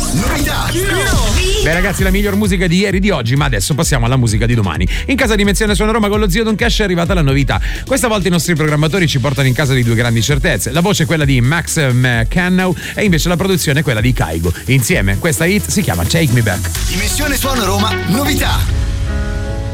Novità. Beh ragazzi, la miglior musica di ieri, di oggi, ma adesso passiamo alla musica di domani. In casa di Dimensione Suona Roma con lo zio Don Cash è arrivata la novità. Questa volta i nostri programmatori ci portano in casa di due grandi certezze. La voce è quella di Max McCannow e invece la produzione è quella di Kaigo. Insieme questa hit si chiama Take Me Back. Dimensione Suona Roma, novità.